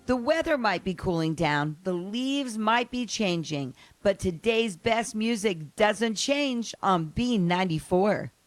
The weather might be cooling down, the leaves might be changing, but today's best music doesn't change on B94.